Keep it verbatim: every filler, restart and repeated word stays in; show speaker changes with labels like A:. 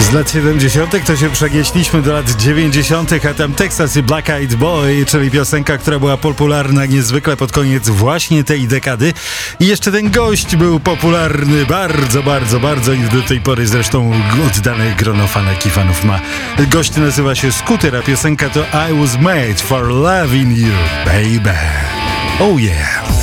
A: Z lat siedemdziesiątych to się przenieśliśmy do lat dziewięćdziesiątych, a tam Texas i Black Eyed Boy, czyli piosenka, która była popularna niezwykle pod koniec właśnie tej dekady. I jeszcze ten gość był popularny bardzo, bardzo, bardzo i do tej pory zresztą oddane grono fanek i fanów ma. Gość nazywa się Scooter, a piosenka to I Was Made for Loving You, Baby. Oh yeah.